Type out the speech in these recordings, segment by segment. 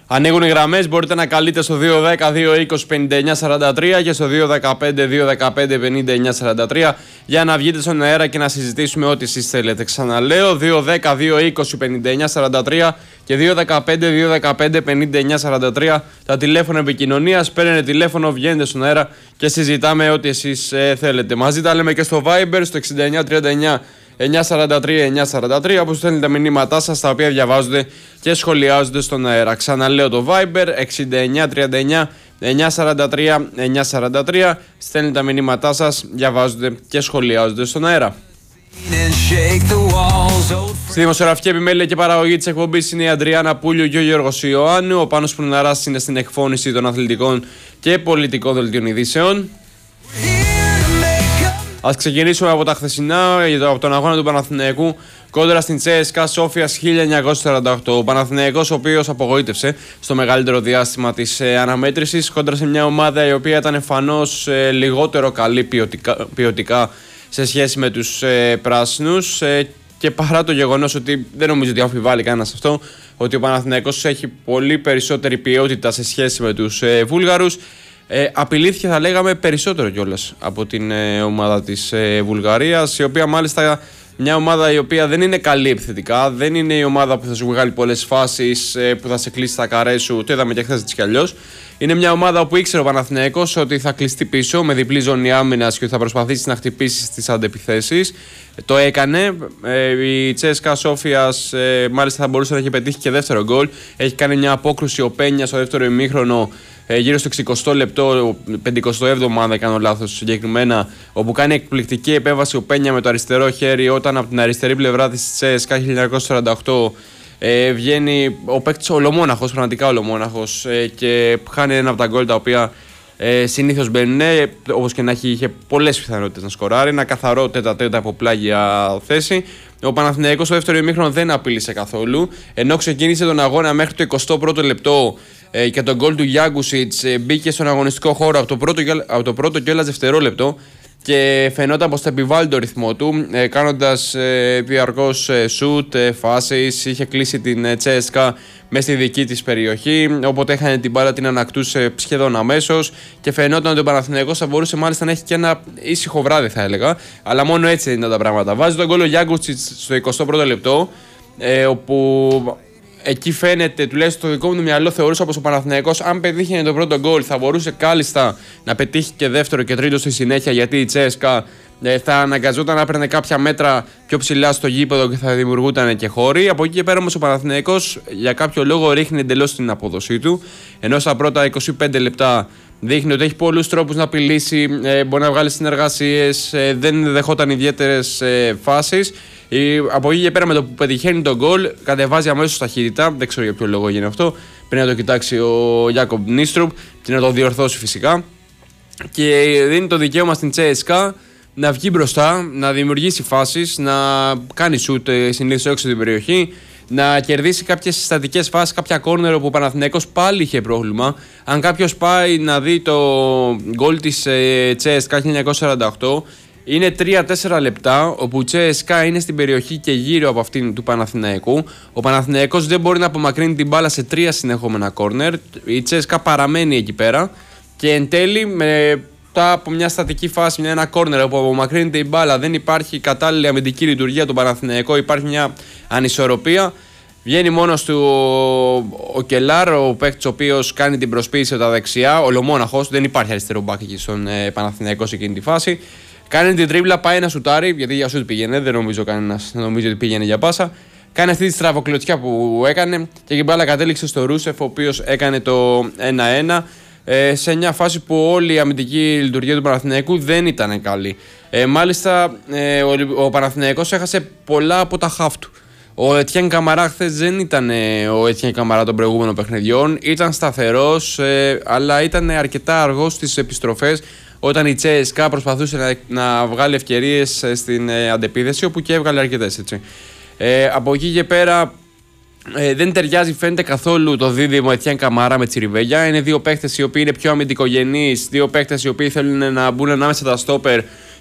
Ανοίγουν οι γραμμές, μπορείτε να καλείτε στο 210-220-5943 και στο 215-215-5943 για να βγείτε στον αέρα και να συζητήσουμε ό,τι εσείς θέλετε. Ξαναλέω, 210-220-5943 και 215-215-5943 τα τηλέφωνα επικοινωνίας. Παίρνετε τηλέφωνο, βγαίνετε στον αέρα και συζητάμε ό,τι εσείς θέλετε. Μαζί τα λέμε και στο Viber, στο 6939 943-943, όπως στέλνετε τα μηνύματά σας, τα οποία διαβάζονται και σχολιάζονται στον αέρα. Ξαναλέω το Viber 6939-943-943. Στέλνετε τα μηνύματά σας, διαβάζονται και σχολιάζονται στον αέρα. Στη δημοσιογραφική επιμέλεια και παραγωγή της εκπομπής είναι η Αντριάννα Πούλιο και ο Γιώργος Ιωάννου. Ο Πάνος Πουλναράς είναι στην εκφώνηση των αθλητικών και πολιτικών δελτίων ειδήσεων. Ας ξεκινήσουμε από τα χθεσινά, από τον αγώνα του Παναθηναϊκού κόντρα στην CSKA Σόφιας 1948. Ο Παναθηναϊκός, ο οποίος απογοήτευσε στο μεγαλύτερο διάστημα της αναμέτρησης κόντρα σε μια ομάδα η οποία ήταν εμφανώς λιγότερο καλή ποιοτικά σε σχέση με τους πράσινους, και παρά το γεγονός ότι δεν νομίζω ότι αμφιβάλλει κανένας αυτό, ότι ο Παναθηναϊκός έχει πολύ περισσότερη ποιότητα σε σχέση με τους Βούλγαρους. Απειλήθηκε, θα λέγαμε, περισσότερο κιόλας από την ομάδα της Βουλγαρίας, η οποία μάλιστα μια ομάδα η οποία δεν είναι καλή επιθετικά, δεν είναι η ομάδα που θα σου βγάλει πολλές φάσεις, που θα σε κλείσει τα καρέ σου, το είδαμε και χθες έτσι κι αλλιώς. Είναι μια ομάδα όπου ήξερε ο Παναθηναϊκός ότι θα κλειστεί πίσω με διπλή ζώνη άμυνας και ότι θα προσπαθήσει να χτυπήσει στις αντεπιθέσεις. Το έκανε. Η Τσέσκα Σόφιας μάλιστα θα μπορούσε να έχει πετύχει και δεύτερο γκολ. Έχει κάνει μια απόκρουση ο Πένια στο δεύτερο ημίχρονο, γύρω στο 60 λεπτό, 57ο αν δεν κάνω λάθος συγκεκριμένα, όπου κάνει εκπληκτική επέμβαση ο Πένια με το αριστερό χέρι, όταν από την αριστερή πλευρά της CSKA 1948 βγαίνει ο παίκτης ολομόναχος, πραγματικά ολομόναχος, και χάνει ένα από τα γκολ τα οποία συνήθως μπαίνουν. Όπως και να έχει, είχε πολλές πιθανότητες να σκοράρει. Ένα καθαρό τέτα-τέτα από πλάγια θέση. Ο Παναθηναϊκός στο δεύτερο ημίχρονο δεν απείλησε καθόλου, ενώ ξεκίνησε τον αγώνα μέχρι το 21ο λεπτό και το γκολ του Γιάγκουσιτς μπήκε στον αγωνιστικό χώρο από το πρώτο κιόλας δευτερόλεπτο και φαινόταν πως θα επιβάλλει το ρυθμό του, κάνοντας διαρκώς σουτ, φάσεις. Είχε κλείσει την Τσέσκα μέσα στη δική της περιοχή, όποτε έχανε την μπάλα την ανακτούσε σχεδόν αμέσως και φαινόταν ότι ο Παναθηναϊκός θα μπορούσε μάλιστα να έχει και ένα ήσυχο βράδυ, θα έλεγα, αλλά μόνο έτσι δεν ήταν τα πράγματα. Βάζει τον γκολ ο Γιάγκουσιτς στο 21ο λεπτό, όπου εκεί φαίνεται, τουλάχιστον στο δικό μου μυαλό, θεωρούσα πως ο Παναθηναϊκός, αν πετύχει το πρώτο γκολ, θα μπορούσε κάλλιστα να πετύχει και δεύτερο και τρίτο στη συνέχεια, γιατί η Τσέσκα θα αναγκαζόταν να παίρνει κάποια μέτρα πιο ψηλά στο γήπεδο και θα δημιουργούταν και χώροι. Από εκεί και πέρα όμως ο Παναθηναϊκός για κάποιο λόγο ρίχνει εντελώς την απόδοσή του, ενώ στα πρώτα 25 λεπτά δείχνει ότι έχει πολλούς τρόπους να απειλήσει, μπορεί να βγάλει συνεργασίες, δεν δεχόταν ιδιαίτερες φάσεις. Από εκεί και πέρα, με το που πετυχαίνει τον γκολ, κατεβάζει αμέσως ταχύτητα. Δεν ξέρω για ποιο λόγο γίνει αυτό. Πρέπει να το κοιτάξει ο Γιάκομπ Νίστρουπ και να το διορθώσει φυσικά. Και δίνει το δικαίωμα στην CSKA να βγει μπροστά, να δημιουργήσει φάσεις, να κάνει σουτ συνήθως έξω την περιοχή, να κερδίσει κάποιες συστατικές φάσεις, κάποια κόρνερ όπου ο Παναθηναϊκός πάλι είχε πρόβλημα. Αν κάποιος πάει να δει το γκολ της CSKA 1948, είναι 3-4 λεπτά όπου η CSKA είναι στην περιοχή και γύρω από αυτήν του Παναθηναϊκού. Ο Παναθηναϊκός δεν μπορεί να απομακρύνει την μπάλα σε 3 συνεχόμενα κόρνερ. Η CSKA παραμένει εκεί πέρα και εν τέλει, μετά από μια στατική φάση, ένα κόρνερ όπου απομακρύνεται η μπάλα, δεν υπάρχει κατάλληλη αμυντική λειτουργία του Παναθηναϊκού, υπάρχει μια ανισορροπία. Βγαίνει μόνος του ο Κελάρ, ο παίκτης ο οποίος κάνει την προσποίηση από τα δεξιά, ολομόναχος, δεν υπάρχει αριστερό μπακ εκεί στον Παναθηναϊκό σε εκείνη τη φάση. Κάνει την τρίμπλα, πάει να σουτάρει, γιατί για σουτ πήγαινε, δεν νομίζω κανένας να νομίζει ότι πήγαινε για πάσα. Κάνει αυτή τη στραβοκλωτσιά που έκανε και η μπάλα κατέληξε στο Ρούσεφ, ο οποίος έκανε το 1-1. Σε μια φάση που όλη η αμυντική λειτουργία του Παναθηναϊκού δεν ήταν καλή. Μάλιστα, ο Παναθηναϊκός έχασε πολλά από τα χαφ του. Ο Ετιέν Καμαρά χθες δεν ήταν ο Ετιέν Καμαρά των προηγούμενων παιχνιδιών. Ήταν σταθερός, αλλά ήταν αρκετά αργός στις επιστροφές όταν η CSKA προσπαθούσε να βγάλει ευκαιρίες στην αντεπίθεση, όπου και έβγαλε αρκετές, έτσι. Από εκεί και πέρα δεν ταιριάζει, φαίνεται καθόλου το δίδυμο Ετιέν Καμαρά με Τσιριβέλια. Είναι δύο παίκτες οι οποίοι είναι πιο αμυντικογενείς, δύο παίκτες οι οποίοι θέλουν να μπουν ανάμεσα τα στόπερ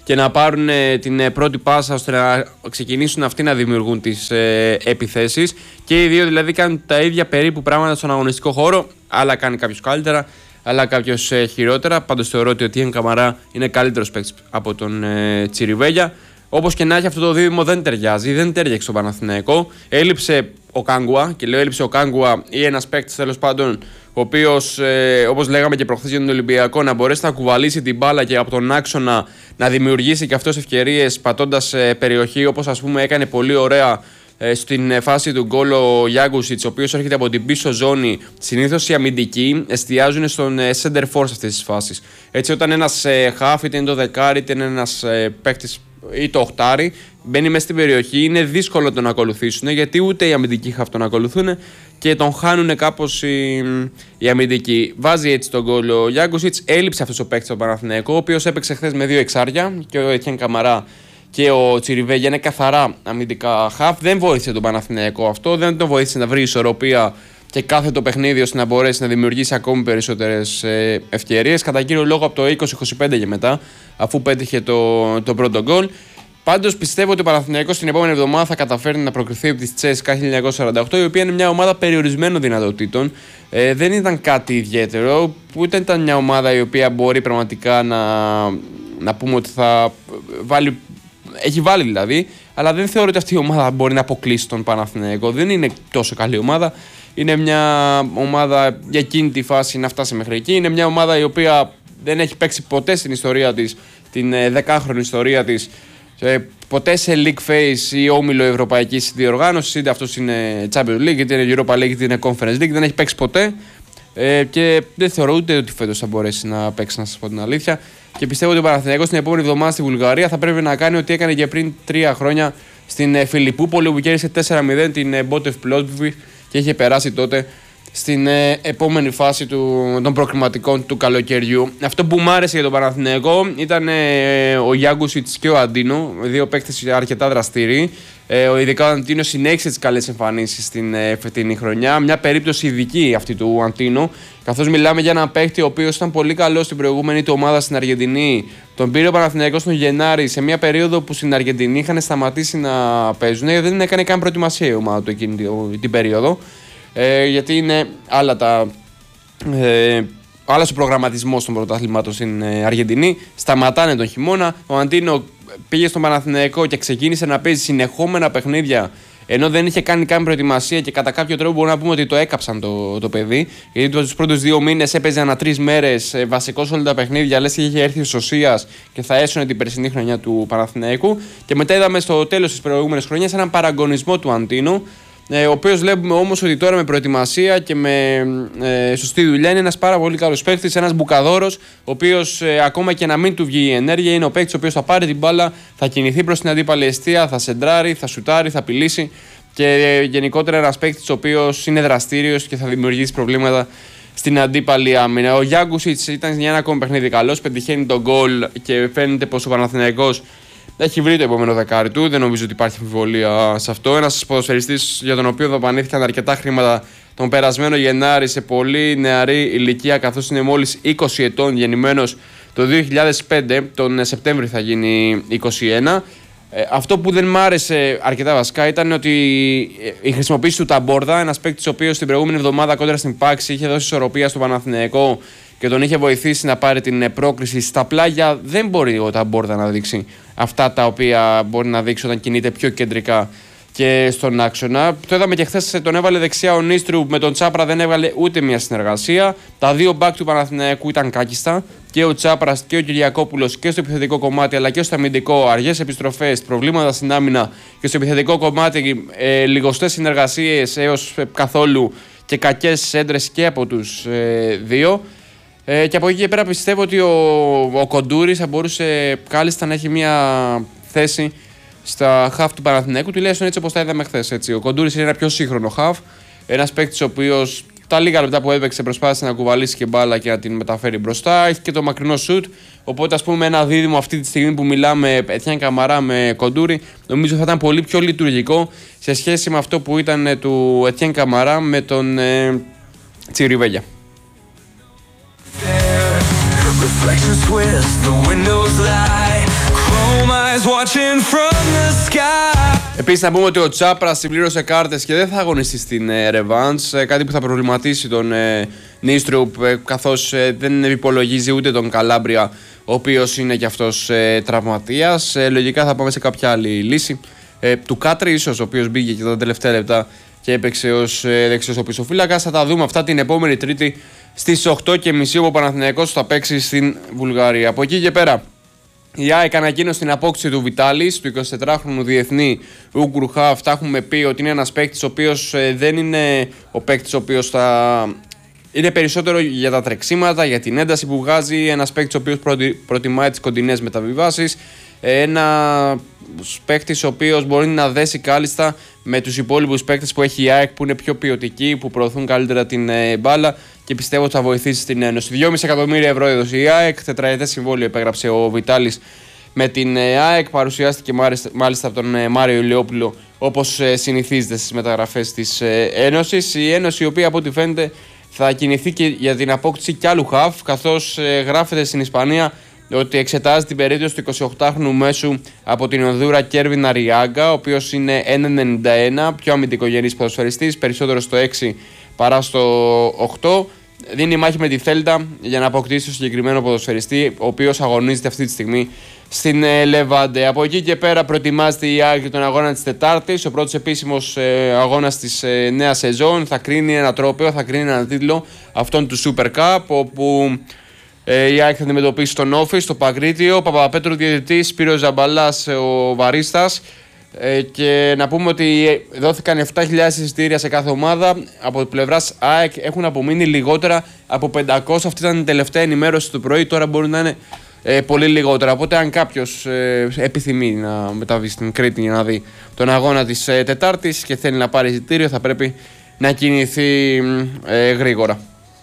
και να πάρουν την πρώτη πάσα ώστε να ξεκινήσουν αυτοί να δημιουργούν τις επιθέσεις. Και οι δύο δηλαδή κάνουν τα ίδια περίπου πράγματα στον αγωνιστικό χώρο. Άλλα κάνει κάποιος καλύτερα, άλλα κάποιος χειρότερα. Πάντως θεωρώ ότι ο Τιέν Καμαρά είναι καλύτερος παίκτης από τον Τσιριβέλια. Όπως και να έχει, αυτό το δίδυμο δεν ταιριάζει, δεν τέριαξε στον Παναθηναϊκό. Έλειψε ο Κάγκουα, και λέω έλειψε ο Κάγκουα ή ένας παίκτης τέλος πάντων, ο οποίος, όπως λέγαμε και προχθές για τον Ολυμπιακό, να μπορέσει να κουβαλήσει την μπάλα και από τον άξονα να δημιουργήσει και αυτός ευκαιρίες πατώντας περιοχή, όπως ας πούμε έκανε πολύ ωραία στην φάση του γκολ ο Γιάγκουσιτς, ο οποίος έρχεται από την πίσω ζώνη. Συνήθως οι αμυντικοί εστιάζουν στον center for σε αυτές τις φάσεις. Έτσι, όταν ένας half, είτε είναι το δεκάρι, είτε είναι ένας παίκτης ή το οχτάρι, μπαίνει μέσα στην περιοχή, είναι δύσκολο τον ακολουθήσουν, γιατί ούτε οι αμυντικοί half τον ακολουθούν και τον χάνουν κάπως οι αμυντικοί. Βάζει έτσι τον γκολ ο Γιάγκουσιτς. Έλειψε αυτός ο παίκτης στο Παναθηναϊκό, ο οποίος έπαιξε χθες με 2 εξάρια, και ο Ετιέν Καμαρά και ο Τσιριβέλια είναι καθαρά αμυντικά half. Δεν βοήθησε τον Παναθηναϊκό αυτό, δεν τον βοήθησε να βρει ισορροπία και κάθε το παιχνίδι ώστε να μπορέσει να δημιουργήσει ακόμη περισσότερες ευκαιρίες. Κατά κύριο λόγο από το 20-25 και μετά, αφού πέτυχε το πρώτο γκολ. Πάντως πιστεύω ότι ο Παναθηναϊκός την επόμενη εβδομάδα θα καταφέρει να προκριθεί από τη CSKA 1948, η οποία είναι μια ομάδα περιορισμένων δυνατοτήτων. Δεν ήταν κάτι ιδιαίτερο, ούτε ήταν μια ομάδα η οποία μπορεί πραγματικά να πούμε ότι θα βάλει. Έχει βάλει δηλαδή, αλλά δεν θεωρώ ότι αυτή η ομάδα μπορεί να αποκλείσει τον Παναθηναϊκό. Δεν είναι τόσο καλή ομάδα. Είναι μια ομάδα για εκείνη τη φάση να φτάσει μέχρι εκεί. Είναι μια ομάδα η οποία δεν έχει παίξει ποτέ στην ιστορία της, την 10χρονη ιστορία της, ποτέ σε league phase ή όμιλο ευρωπαϊκής διοργάνωσης. Είτε αυτός είναι Champions League, είτε είναι Europa League, είτε είναι Conference League. Δεν έχει παίξει ποτέ. Και δεν θεωρώ ούτε ότι φέτος θα μπορέσει να παίξει, να σας πω την αλήθεια. Και πιστεύω ότι ο Παναθηναϊκός την επόμενη εβδομάδα στη Βουλγαρία θα πρέπει να κάνει ό,τι έκανε και πριν 3 χρόνια στην Φιλιππούπολη, που κέρδισε 4-0 την Μπότεφ Πλόσβι και είχε περάσει τότε στην επόμενη φάση των προκριματικών του καλοκαιριού. Αυτό που μου άρεσε για τον Παναθηναϊκό ήταν ο Γιάγκουσιτς και ο Αντίνο, δύο παίκτες αρκετά δραστήριοι. Ειδικά ο Αντίνο συνέχισε τις καλές εμφανίσεις στην φετινή χρονιά. Μια περίπτωση ειδική αυτή του Αντίνο, καθώς μιλάμε για έναν παίκτη ο οποίος ήταν πολύ καλός στην προηγούμενη του ομάδα στην Αργεντινή. Τον πήρε ο Παναθηναϊκός τον Γενάρη, σε μια περίοδο που στην Αργεντινή είχαν σταματήσει να παίζουν. Δεν έκανε καν προετοιμασία η ομάδα του εκείνη την περίοδο. Γιατί είναι άλλος ο προγραμματισμός των πρωταθλημάτων στην Αργεντινή. Σταματάνε τον χειμώνα. Ο Αντίνο πήγε στον Παναθηναϊκό και ξεκίνησε να παίζει συνεχόμενα παιχνίδια, ενώ δεν είχε κάνει καν προετοιμασία, και κατά κάποιο τρόπο μπορούμε να πούμε ότι το έκαψαν το παιδί. Γιατί τους πρώτους 2 μήνες έπαιζε ανά 3 μέρες βασικός όλα τα παιχνίδια, λες και είχε έρθει ο Σωσίας και θα έσωνε την περσινή χρονιά του Παναθηναϊκού. Και μετά είδαμε στο τέλος της προηγούμενης χρονιάς έναν παραγωνισμό του Αντίνου, ο οποίος βλέπουμε όμως ότι τώρα με προετοιμασία και με σωστή δουλειά είναι ένας πάρα πολύ καλός παίκτης, ένας μπουκαδόρος, ο οποίος ακόμα και να μην του βγει η ενέργεια, είναι ο παίκτης ο οποίος θα πάρει την μπάλα, θα κινηθεί προς την αντίπαλη εστία, θα σεντράρει, θα σουτάρει, θα απειλήσει, και γενικότερα ένας παίκτης ο οποίος είναι δραστήριος και θα δημιουργήσει προβλήματα στην αντίπαλη άμυνα. Ο Γιάγκουσιτς ήταν για ένα ακόμη παιχνίδι καλός, πετυχαίνει τον γκολ και φαίνεται πως ο Παναθηναϊκός έχει βρει το επόμενο δεκάρι του, δεν νομίζω ότι υπάρχει αμφιβολία σε αυτό. Ένας ποδοσφαιριστής για τον οποίο δαπανήθηκαν αρκετά χρήματα τον περασμένο Γενάρη σε πολύ νεαρή ηλικία, καθώς είναι μόλις 20 ετών, γεννημένος το 2005, τον Σεπτέμβρη θα γίνει 21. Αυτό που δεν μ' άρεσε αρκετά βασικά ήταν ότι η χρησιμοποίηση του Ταμπόρδα, ένας παίκτης ο οποίος την προηγούμενη εβδομάδα κόντρα στην Πάξη είχε δώσει ισορροπία στο Παναθηναϊκό και τον είχε βοηθήσει να πάρει την πρόκριση στα πλάγια, δεν μπορεί ο Ταμπόρδα να δείξει αυτά τα οποία μπορεί να δείξει όταν κινείται πιο κεντρικά και στον άξονα. Το είδαμε και χθες, τον έβαλε δεξιά ο Νίστρου, με τον Τσάπρα δεν έβγαλε ούτε μια συνεργασία. Τα δύο μπακ του Παναθηναϊκού ήταν κάκιστα, και ο Τσάπρας και ο Κυριακόπουλος, και στο επιθετικό κομμάτι αλλά και στο αμυντικό. Αργές επιστροφές, προβλήματα στην άμυνα, και στο επιθετικό κομμάτι λιγοστές συνεργασίες έως καθόλου και κακές έντρες και από τους δύο. Και από εκεί και πέρα πιστεύω ότι ο Κοντούρης θα μπορούσε κάλλιστα να έχει μια θέση στα χαφ του Παναθηναϊκού, τουλάχιστον έτσι όπως τα είδαμε χθες. Ο Κοντούρης είναι ένα πιο σύγχρονο χαφ, ένας παίκτης ο οποίος τα λίγα λεπτά που έπαιξε προσπάθησε να κουβαλήσει και μπάλα και να την μεταφέρει μπροστά. Έχει και το μακρινό σουτ. Οπότε, ας πούμε, ένα δίδυμο αυτή τη στιγμή που μιλάμε, Ετιέν Καμαρά με Κοντούρη, νομίζω θα ήταν πολύ πιο λειτουργικό σε σχέση με αυτό που ήταν του Ετιέν Καμαρά με τον Τσιριβέλια. Reflections twist, the windows lie. Επίσης να πούμε ότι ο Τσάπρας συμπλήρωσε κάρτες και δεν θα αγωνιστεί στην Revanche, κάτι που θα προβληματίσει τον Νίστρουπ, καθώς δεν υπολογίζει ούτε τον Καλάμπρια, ο οποίος είναι και αυτός τραυματίας. Λογικά θα πάμε σε κάποια άλλη λύση. Του Κάτρι ίσως, ο οποίος μπήκε και τα τελευταία λεπτά και έπαιξε ως δεξιός οπισθοφύλακας. Θα τα δούμε αυτά την επόμενη Τρίτη στις 8:30 όπου ο Παναθηναϊκός θα παίξει στην Βουλγαρία. Από εκεί και πέρα, η ΑΕΚ ανακοίνωσε την απόκτηση του Βιτάλης, του 24χρονου διεθνή Ούγκρου Χαφ. Τα έχουμε πει ότι είναι ένας παίκτης ο οποίος δεν είναι ο παίκτης ο οποίος θα... Είναι περισσότερο για τα τρεξίματα, για την ένταση που βγάζει. Ένας παίκτης ο οποίος προτιμάει τις κοντινές μεταβιβάσεις. Ένα παίκτης ο οποίος μπορεί να δέσει κάλλιστα με τους υπόλοιπους παίκτες που έχει η ΑΕΚ, που είναι πιο ποιοτικοί, που προωθούν καλύτερα την μπάλα και πιστεύω ότι θα βοηθήσει στην Ένωση. 2,5 εκατομμύρια ευρώ έδωσε η ΑΕΚ, τετραετές συμβόλαιο επέγραψε ο Βιτάλης με την ΑΕΚ. Παρουσιάστηκε μάλιστα από τον Μάριο Ηλιόπουλο, όπως συνηθίζεται στις μεταγραφές της Ένωσης. Η Ένωση, η οποία από ό,τι φαίνεται θα κινηθεί και για την απόκτηση κι άλλου χαφ, καθώς γράφεται στην Ισπανία ότι εξετάζει την περίπτωση του 28χρονου μέσου από την Ονδούρα Κέρβιν Αριάγκα, ο οποίος είναι 1,91, πιο αμυντικογενής ποδοσφαιριστής, περισσότερο στο 6 παρά στο 8. Δίνει μάχη με τη Θέλτα για να αποκτήσει το συγκεκριμένο ποδοσφαιριστή, ο οποίος αγωνίζεται αυτή τη στιγμή στην Λεβάντε. Από εκεί και πέρα προετοιμάζεται η ΑΕΚ για τον αγώνα της Τετάρτης, ο πρώτος επίσημος αγώνας της νέας σεζόν. Θα κρίνει ένα τρόπαιο, θα κρίνει ένα τίτλο, αυτόν του Super Cup, όπου η ΑΕΚ θα αντιμετωπίσει τον Όφη στο Παγκρίτιο, Παπαπέτρου διαιτητής, Σπύρος Ζαμπαλάς ο βαρίστας. Και να πούμε ότι δόθηκαν 7.000 εισιτήρια σε κάθε ομάδα. Από πλευράς ΑΕΚ έχουν απομείνει λιγότερα από 500. Αυτή ήταν η τελευταία ενημέρωση του πρωί. Τώρα μπορεί να είναι πολύ λιγότερα. Οπότε, αν κάποιος επιθυμεί να μεταβεί στην Κρήτη για να δει τον αγώνα της Τετάρτης και θέλει να πάρει εισιτήριο, θα πρέπει να κινηθεί γρήγορα.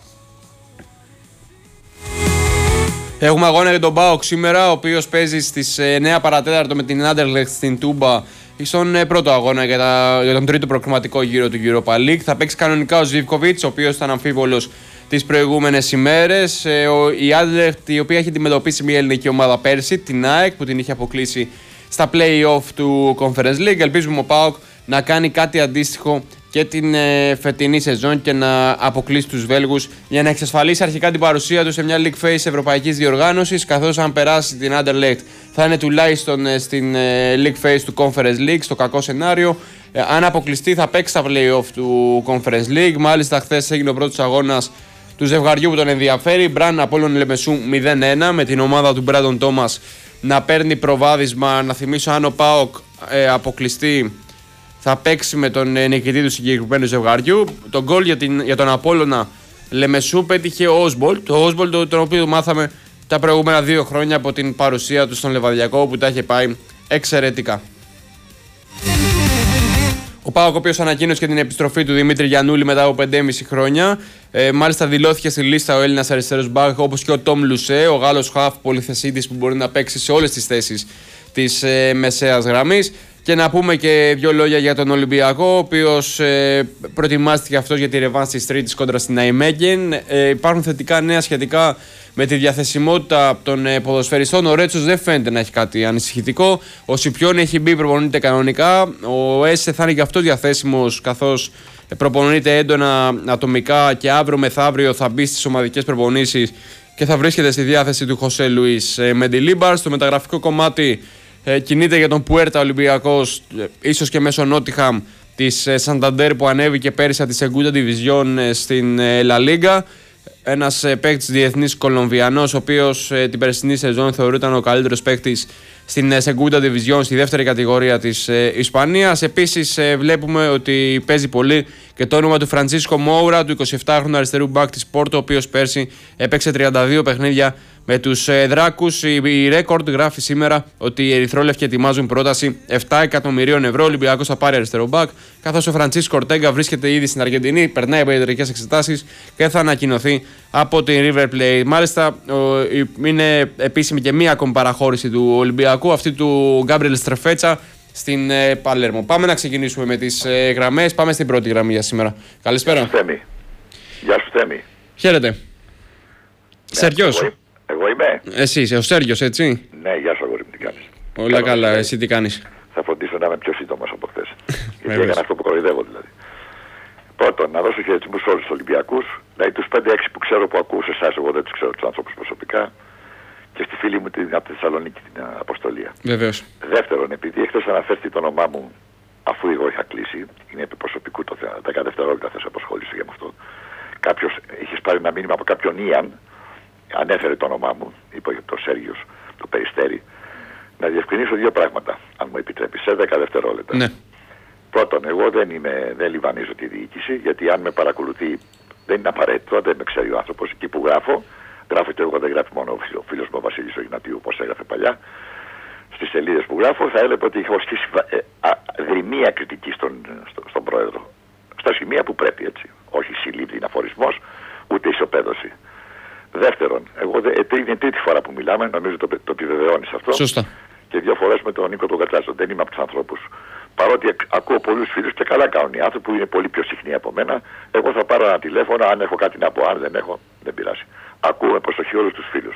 Έχουμε αγώνα για τον ΠΑΟΚ σήμερα, ο οποίος παίζει στις 9 παρατέταρτο με την Άντερλεχτ στην Τούμπα στον πρώτο αγώνα για τον τρίτο προκριματικό γύρο του Europa League. Θα παίξει κανονικά ο Ζίβκοβιτς, ο οποίος ήταν αμφίβολος τις προηγούμενες ημέρες. Η Άντερλεχτ, η οποία έχει αντιμετωπίσει μια ελληνική ομάδα πέρσι, την ΑΕΚ, που την είχε αποκλείσει στα play-off του Conference League. Ελπίζουμε ο ΠΑΟΚ να κάνει κάτι αντίστοιχο και την φετινή σεζόν και να αποκλείσει τους Βέλγους για να εξασφαλίσει αρχικά την παρουσία του σε μια League Phase ευρωπαϊκής διοργάνωσης, καθώς αν περάσει την Anderlecht θα είναι τουλάχιστον στην League Phase του Conference League, στο κακό σενάριο. Αν αποκλειστεί θα παίξει τα play-off του Conference League. Μάλιστα χθες έγινε ο πρώτος αγώνας του ζευγαριού που τον ενδιαφέρει. Μπραν Απόλλων Λεμεσού 0-1, με την ομάδα του Μπράντον Τόμας να παίρνει προβάδισμα. Να θυμίσω, αν ο ΠΑΟΚ αποκλειστεί, θα παίξει με τον νικητή του συγκεκριμένου ζευγαριού. Τον γκολ για τον Απόλλωνα Λεμεσού πέτυχε ο Όσμπολτ. Ο Όσμπολτ, τον οποίο μάθαμε τα προηγούμενα 2 χρόνια από την παρουσία του στον Λεβαδιακό, που τα είχε πάει εξαιρετικά. Ο ΠΑΟΚ, ο οποίος ανακοίνωσε και την επιστροφή του Δημήτρη Γιαννούλη μετά από 5,5 χρόνια. Μάλιστα δηλώθηκε στη λίστα ο Έλληνας αριστερός μπακ, όπως και ο Τόμ Λουσέ, ο Γάλλος χαφ πολυθεσίτης που μπορεί να παίξει σε όλες τις θέσεις της μεσαίας γραμμής. Και να πούμε και 2 λόγια για τον Ολυμπιακό, ο οποίος προετοιμάστηκε αυτός για τη ρεβάνς της Τρίτης κόντρα στην Ναϊμέγεν. Υπάρχουν θετικά νέα σχετικά με τη διαθεσιμότητα των ποδοσφαιριστών. Ο Ρέτσος δεν φαίνεται να έχει κάτι ανησυχητικό. Ο Σιπιόν έχει μπει, προπονείται κανονικά. Ο Έσε θα είναι και αυτός διαθέσιμος, καθώς προπονείται έντονα ατομικά και αύριο μεθαύριο θα μπει στις ομαδικές προπονήσεις και θα βρίσκεται στη διάθεση του Χωσέ Λουίς Μεντιλίμπαρ. Στο μεταγραφικό κομμάτι κινείται για τον Πουέρτα Ολυμπιακός, ίσως και μέσω Νότιχαμ της Σανταντέρ, που ανέβηκε πέρυσι από τη Segunda Division στην La Liga. Ένας παίκτης διεθνής Κολομβιανός, ο οποίος την περσινή σεζόν θεωρούταν ο καλύτερος παίκτης στην Segunda Division, στη δεύτερη κατηγορία της Ισπανίας. Επίσης βλέπουμε ότι παίζει πολύ και το όνομα του Φραντσίσκο Μόουρα, του 27χρονου αριστερού μπακ της Πόρτο, ο οποίος πέρσι έπαιξε 32 παιχνίδια με τους Δράκους. Η Record γράφει σήμερα ότι οι Ερυθρόλευκοι ετοιμάζουν πρόταση 7 εκατομμυρίων ευρώ. Ο Ολυμπιακός θα πάρει αριστερό μπακ, καθώς ο Φραντσίσκο Ορτέγκα βρίσκεται ήδη στην Αργεντινή, περνάει από ιατρικές εξετάσεις και θα ανακοινωθεί από την River Plate. Μάλιστα, είναι επίσημη και μία ακόμη παραχώρηση του Ολυμπιακού, αυτή του Γκάμπριελ Στρεφέτσα στην Παλέρμο. Πάμε να ξεκινήσουμε με τις γραμμές. Πάμε στην πρώτη γραμμή για σήμερα. Καλησπέρα. Γεια σου, Θέμη. Χαίρετε. Σέργιος. Εγώ είμαι. Εσύ είσαι ο Σέργιος, έτσι. Ναι, γεια σου, αγόρι μου, τι κάνεις. Όλα καλά, εσύ τι κάνεις? Θα φροντίσω να είμαι πιο σύντομος από χθες. Γιατί έκανα αυτό που κοροϊδεύω δηλαδή. Πρώτον, να δώσω χαιρετισμούς σε όλους τους Ολυμπιακούς. Δηλαδή τους 5-6 που ξέρω που ακούω σε εσάς, εγώ δεν τους ξέρω τους ανθρώπους προσωπικά. Και στη φίλη μου από τη Θεσσαλονίκη την Αποστολία. Βεβαίως. Δεύτερον, επειδή εχθές αναφέρθηκε το όνομά μου, αφού εγώ είχα κλείσει, είναι επί προσωπικού το θέμα, 10 δευτερόλεπτα θα σε απασχολήσω για αυτό. Κάποιος, είχες πάρει ένα μήνυμα από κάποιον Ιαν, ανέφερε το όνομά μου, είπε το Σέργιος, το Περιστέρι. Να διευκρινίσω δύο πράγματα, αν μου επιτρέπει, σε 10 δευτερόλεπτα. Ναι. Πρώτον, εγώ δεν λιβανίζω τη διοίκηση, γιατί αν με παρακολουθεί δεν είναι απαραίτητο, δεν με ξέρει ο άνθρωπος. Εκεί που γράφω και εγώ, δεν γράφει μόνο ο φίλος μου ο Βασίλης ο Ιγνατίου, όπως έγραφε παλιά. Στις σελίδες που γράφω θα έλεγα ότι έχω ασκήσει δρυμία κριτική στον πρόεδρο. Στα σημεία που πρέπει, έτσι. Όχι συλλήπτη, είναι αφορισμός, ούτε ισοπαίδωση. Δεύτερον, είναι τρίτη φορά που μιλάμε, νομίζω το επιβεβαιώνεις αυτό. Σωστά. Και 2 φορές με τον Νίκο τον Κατσάζο. Δεν είμαι από τους ανθρώπους. Παρότι ακούω πολλούς φίλους και καλά κάνουν οι άνθρωποι που είναι πολύ πιο συχνοί από μένα, εγώ θα πάρω ένα τηλέφωνο, αν έχω κάτι να πω, αν δεν έχω, δεν πειράζει. Ακούω με προσοχή όλους τους φίλους.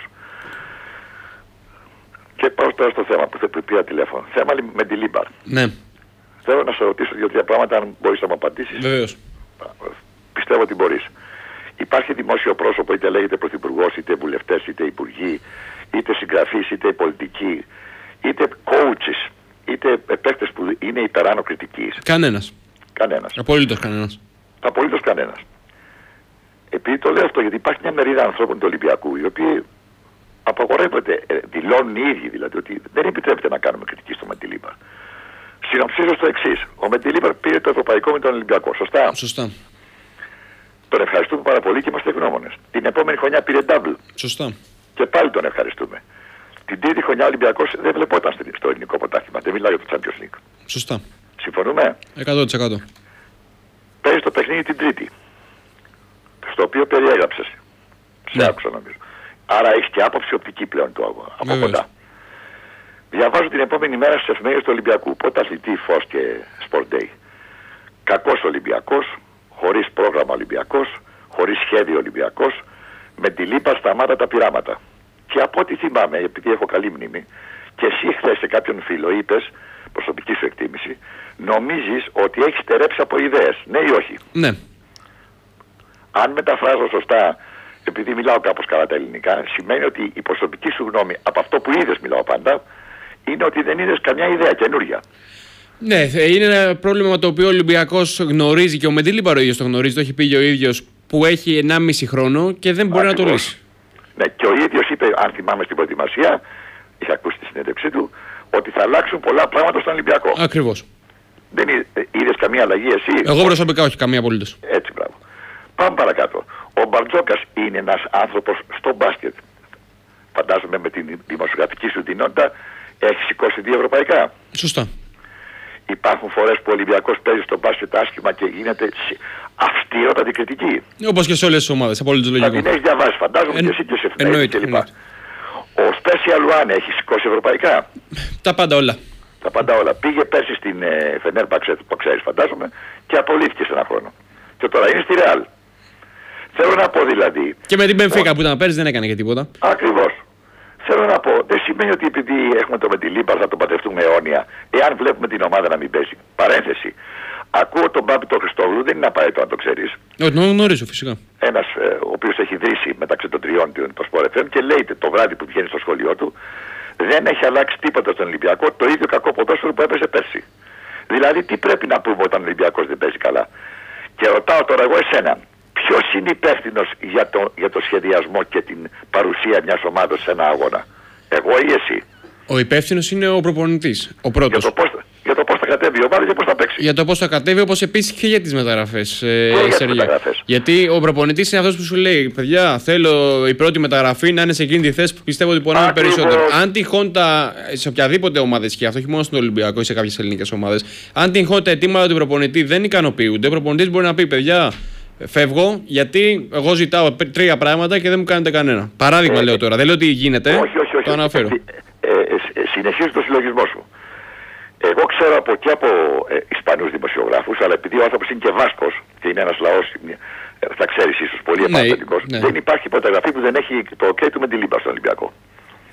Και πάω τώρα στο θέμα που πήρα τηλέφωνο. Θέμα με τη Λίμπαρ. Ναι. Θέλω να σε ρωτήσω 2-3 πράγματα, αν μπορείς να μου απαντήσεις. Βεβαίως. Πιστεύω ότι μπορείς. Υπάρχει δημόσιο πρόσωπο, είτε λέγεται πρωθυπουργός, είτε βουλευτές, είτε υπουργοί, είτε συγγραφείς, είτε πολιτικοί, είτε coaches, είτε παίκτες που είναι υπεράνω κριτικής. Κανένας. Κανένας. Απολύτως κανένας. Απολύτως κανένας. Επειδή το λέω αυτό, γιατί υπάρχει μια μερίδα ανθρώπων του Ολυμπιακού, οι οποίοι απαγορεύονται, δηλώνουν οι ίδιοι δηλαδή, ότι δεν επιτρέπεται να κάνουμε κριτική στο Μεντιλίμπαρ. Συνοψίζω στο εξής. Ο Μεντιλίμπαρ πήρε το ευρωπαϊκό με τον Ολυμπιακό. Σωστά. Σωστά. Τον ευχαριστούμε πάρα πολύ και είμαστε ευγνώμονες. Την επόμενη χρονιά πήρε double. Σωστά. Και πάλι τον ευχαριστούμε. Την τρίτη χρονιά ο Ολυμπιακός δεν βλεπόταν στο ελληνικό πρωτάθλημα. Δεν μιλάω για το Champions League. Σωστά. Συμφωνούμε. 100%. Παίζει το παιχνίδι την τρίτη. Στο οποίο περιέγραψες. Σε άκουσα νομίζω. Άρα έχει και άποψη οπτική πλέον από κοντά. Διαβάζω την επόμενη μέρα στις εφημερίδες του Ολυμπιακού. Πρωταθλητή, Φως και Sport Day. Κακός Ολυμπιακός, χωρίς πρόγραμμα Ολυμπιακός, χωρίς σχέδιο Ολυμπιακός, με τη Λίμπαρ σταμάτα τα πειράματα. Και από ό,τι θυμάμαι, επειδή έχω καλή μνήμη, και εσύ χθες σε κάποιον φίλο είπες, προσωπική σου εκτίμηση, νομίζεις ότι έχεις στερέψει από ιδέες. Ναι ή όχι? Ναι. Αν μεταφράζω σωστά, επειδή μιλάω κάπως καλά τα ελληνικά, σημαίνει ότι η προσωπική σου γνώμη, από αυτό που είδες μιλάω πάντα, είναι ότι δεν είδες καμιά ιδέα καινούρια. Ναι, είναι ένα πρόβλημα το οποίο ο Ολυμπιακός γνωρίζει και ο Μεντιλίμπαρ ο ίδιος το γνωρίζει, το έχει πει και ο ίδιος, που έχει 1,5 χρόνο και δεν μπορεί να το λύσει. Ναι, και ο ίδιος είπε, αν θυμάμαι στην προετοιμασία, είχα ακούσει τη συνέντευξή του, ότι θα αλλάξουν πολλά πράγματα στον Ολυμπιακό. Ακριβώς. Δεν είδες καμία αλλαγή εσύ? Εγώ προσωπικά όχι, καμία απολύτως. Έτσι, μπράβο. Πάμε παρακάτω. Ο Μπαρτζόκας είναι ένας άνθρωπος στο μπάσκετ. Φαντάζομαι με την δημοσιογραφική σου δυνότητα έχει σηκώσει 2 ευρωπαϊκά. Σωστά. Υπάρχουν φορές που ο Ολυμπιακός παίζει στο μπάσκετ άσχημα και γίνεται αυστηρότατη κριτική. Όπως και σε όλες τις ομάδες, απολύτως λογικό. Θα την έχεις διαβάσει, φαντάζομαι και εσύ και σε εφημερίδες κλπ. Ο Special One έχει σηκώσει ευρωπαϊκά. Τα πάντα όλα. Τα πάντα όλα. Πήγε πέρσι στην Φενέρμπαξε, που ξέρεις φαντάζομαι, και απολύθηκε σε ένα χρόνο. Και τώρα είναι στη Ρεάλ. Θέλω να πω δηλαδή. Και με την Μπενφίκα που ήταν πέρσι δεν έκανε και τίποτα. Ακριβώς. Θέλω να πω, δεν σημαίνει ότι επειδή έχουμε το Μεντιλίμπαρ θα τον παντρευτούμε αιώνια, εάν βλέπουμε την ομάδα να μην παίζει. Παρένθεση. Ακούω τον Μπάμπη τον Χριστόγλου, δεν είναι απαραίτητο να το ξέρεις. Όχι, τον γνωρίζω φυσικά. Ένας ο οποίος έχει δρύσει μεταξύ των τριών το Sport FM και λέει το βράδυ που βγαίνει στο σχολείο του, δεν έχει αλλάξει τίποτα στον Ολυμπιακό, το ίδιο κακό ποδόσφαιρο που έπαιζε πέρσι. Δηλαδή, τι πρέπει να πούμε όταν ο Ολυμπιακός δεν παίζει καλά? Και ρωτάω τώρα εγώ εσένα, ποιος είναι υπεύθυνος για το σχεδιασμό και την παρουσία μιας ομάδας σε ένα αγώνα? Εγώ ή εσύ? Ο υπεύθυνος είναι ο προπονητής, ο πρώτος. Για το πώς θα κατέβει η ομάδα και πώς θα παίξει. Για το πώς θα κατέβει, όπως επίσης και για τις μεταγραφές. Μεταγραφές. Γιατί ο προπονητής είναι αυτός που σου λέει: παιδιά, θέλω η πρώτη μεταγραφή να είναι σε εκείνη τη θέση που πιστεύω ότι μπορεί να είναι περισσότερο. Αν τυχόν σε οποιαδήποτε ομάδα ισχύει αυτό, όχι μόνο στον Ολυμπιακό ή σε κάποιες ελληνικές ομάδες, αν τυχόν τα αιτήματα του προπονητή δεν ικανοποιούνται, ο προπονητής μπορεί να πει: παιδιά, φεύγω γιατί εγώ ζητάω 3 πράγματα και δεν μου κάνετε κανένα. Παράδειγμα λέω τώρα, δεν λέω ότι γίνεται. Όχι. Το αναφέρω. Συνεχίζω το συλλογισμό σου. Εγώ ξέρω και από Ισπανούς δημοσιογράφους, αλλά επειδή ο άνθρωπος είναι και Βάσκος και είναι ένας λαός, θα ξέρεις ίσως, πολύ επαναστατικός, δεν υπάρχει υπογραφή που δεν έχει το OK του Μεντιλίμπαρ στον Ολυμπιακό.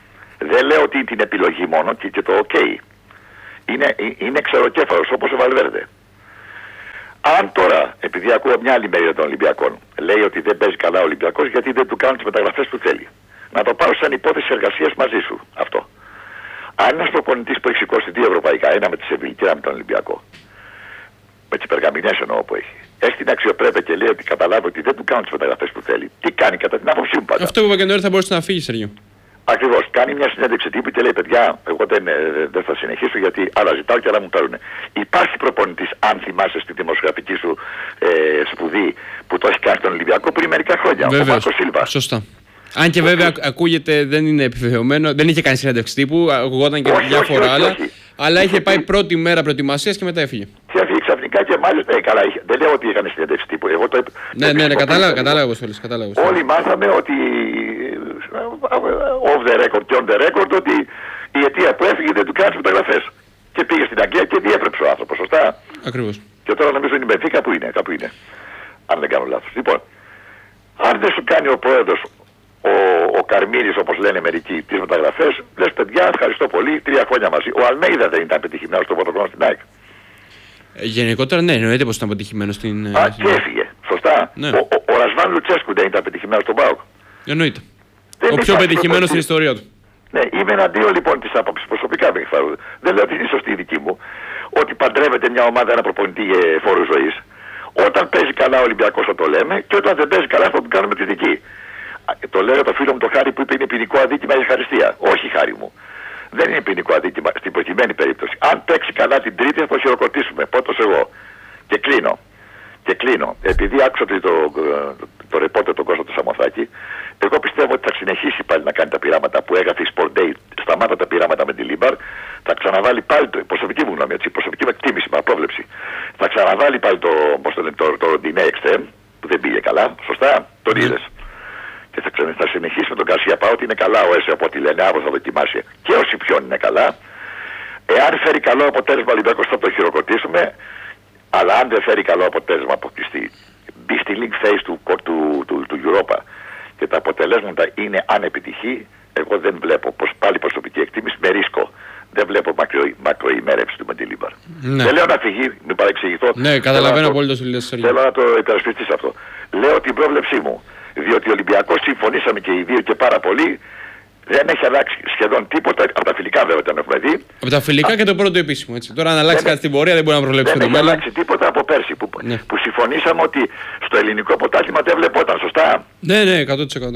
Δεν λέω ότι την επιλογή μόνο και το OK. Είναι ξεροκέφαλος όπως ο Βαλβέρντε. Αν τώρα, επειδή ακούω μια άλλη μερίδα των Ολυμπιακών, λέει ότι δεν παίζει καλά ο Ολυμπιακός γιατί δεν του κάνουν τις μεταγραφές που θέλει. Να το πάρω σαν υπόθεση εργασίας μαζί σου αυτό. Αν ένας προπονητής που έχει σηκώσει 2 ευρωπαϊκά, ένα με τη Σεβίλη και ένα με τον Ολυμπιακό, με τις περγαμηνές εννοώ που έχει την αξιοπρέπεια και λέει ότι καταλάβει ότι δεν του κάνουν τις μεταγραφές που θέλει, τι κάνει κατά την άποψή μου πάντα? Αυτό που είπα και νωρίτερα, θα μπορούσε να φύγει, Σεργίου. Ακριβώς. Κάνει μια συνέντευξη τύπου και λέει: παιδιά, εγώ δεν θα συνεχίσω γιατί άλλα ζητάω και άλλα μου παίρνουν. Υπάρχει προπονητής, αν θυμάσαι στη δημοσιογραφική σου σπουδή, που το έχει κάνει στον Ολυμπιακό πριν μερικά χρόνια. Βέβαιως. Ο Μάρκο Σίλβα. Σωστά. Αν και βέβαια ακούγεται, δεν είναι επιβεβαιωμένο, δεν είχε κάνει συνέντευξη τύπου, ακουγόταν και διάφορα άλλα. Αλλά είχε πάει πρώτη μέρα προετοιμασίας και μετά έφυγε. Και έφυγε ξαφνικά και μάλιστα. Καλά, δεν λέω ότι έκανε συνέντευξη τύπου. Εγώ το ναι, κατάλαβα πώς θέλεις. Όλοι μάθαμε ότι off the record και on the record ότι η αιτία που έφυγε δεν του κάνει μεταγραφές. Και πήγε στην Αγγλία και διέπρεψε ο άνθρωπος, σωστά. Ακριβώς. Και τώρα νομίζω είναι η Μπενφίκα κάπου είναι. Αν δεν κάνω λάθος. Λοιπόν, αν δεν σου κάνει ο πρόεδρος ο Καρμίλης, όπως λένε μερικοί, τις μεταγραφές, λες παιδιά, ευχαριστώ πολύ, 3 χρόνια μαζί. Ο Αλμέιδα δεν ήταν πετυχημένος στο πρώτο χρόνο στην ΑΕΚ. Γενικότερα, ναι, εννοείται πως ήταν πετυχημένος στην. Και έφυγε. Σωστά. Ναι. Ο Ρασβάν Λουτσέσκου δεν ήταν πετυχημένος στον ΠΑΟΚ. Εννοείται. Ο πιο πετυχημένος στην ιστορία του. Ναι, είμαι εναντίον λοιπόν της άποψης προσωπικά με εκφράζω. Δεν λέω ότι είναι σωστή η δική μου. Ότι παντρεύεται μια ομάδα ένα προπονητή φόρου ζωής. Όταν παίζει καλά ο Ολυμπιακός θα το λέμε και όταν δεν παίζει καλά θα το κάνουμε τη δική. Το λέω για το φίλο μου το Χάρη που είπε είναι ποινικό αδίκημα για ευχαριστία. Όχι, Χάρη μου. Δεν είναι ποινικό αδίκημα στην προκειμένη περίπτωση. Αν παίξει καλά την Τρίτη θα το χειροκροτήσουμε. Πότος εγώ. Και κλείνω. Επειδή άκουσα το ρεπόρτερ τον Κώστα του Σαμοθάκη, εγώ πιστεύω ότι θα συνεχίσει πάλι να κάνει τα πειράματα που έγραφε η Sport Day. Σταμάτα τα πειράματα με τη Λίμπαρ. Θα ξαναβάλει πάλι προσωπική μου γνώμη, προσωπική μου εκτίμηση, με απόβλεψη. Θα ξαναβάλει πάλι το Ροντινέ Εξτρέμ που δεν πήγε καλά. Σωστά, τον είδες. Και θα συνεχίσει με τον Γκαρσία Πάο ότι είναι καλά ο ΕΣΕ από ό,τι λένε, αύριο θα δοκιμάσει. Και ο Σιπιόν είναι καλά. Εάν φέρει καλό αποτέλεσμα ο Ολυμπιακός θα το χειροκροτήσουμε. Αλλά αν δεν φέρει καλό αποτέλεσμα από μπει στη league phase του Europa και τα αποτελέσματα είναι ανεπιτυχή, εγώ δεν βλέπω πως πάλι προσωπική εκτίμηση με ρίσκο. Δεν βλέπω μακροημέρευση του με τη Λίμπαρ. Ναι. Δεν λέω να φυγεί, μην παρεξηγηθώ. Ναι, καταλαβαίνω απόλυτα σου λες. Θέλω να το υπερασπιστείς αυτό. Λέω την πρόβλεψή μου. Διότι ο Ολυμπιακός συμφωνήσαμε και οι δύο και πάρα πολύ. Δεν έχει αλλάξει σχεδόν τίποτα. Από τα φιλικά βέβαια τον έχουμε δει. Από τα φιλικά και το πρώτο επίσημο. Έτσι. Τώρα αν αλλάξει κάτι στην πορεία δεν μπορεί να προβλέψει το μέλλον. Δεν έχει αλλάξει τίποτα από πέρσι που συμφωνήσαμε ότι στο ελληνικό πρωτάθλημα δεν βλεπόταν. Σωστά. Ναι, 100%.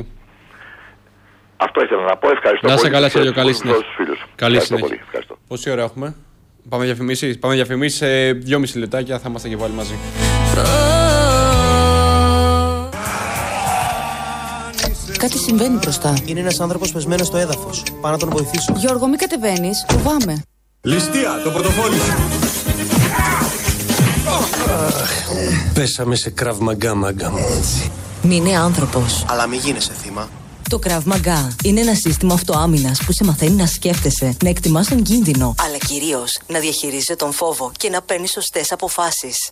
Αυτό ήθελα να πω. Ευχαριστώ πολύ. Να είσαι καλά, Σέργιο. Καλή συνέχεια. Καλή συνέχεια. Πόση ώρα έχουμε? Πάμε διαφημίσεις. Πάμε διαφημίσεις σε 2,5 λεπτάκια θα είμαστε και πάλι μαζί. Κάτι συμβαίνει μπροστά. Είναι ένας άνθρωπος πεσμένος στο έδαφος. Πάω να τον βοηθήσω. Γιώργο, μην κατεβαίνεις. Φοβάμαι. Ληστεία, το πορτοφόλι σου. Πέσαμε σε Krav Maga, μάγκα μου. Μην είναι άνθρωπος. Αλλά μην γίνεσαι θύμα. Το Krav Maga είναι ένα σύστημα αυτοάμυνας που σε μαθαίνει να σκέφτεσαι, να εκτιμάς τον κίνδυνο, αλλά κυρίως να διαχειρίζεσαι τον φόβο και να παίρνεις σωστές αποφάσεις.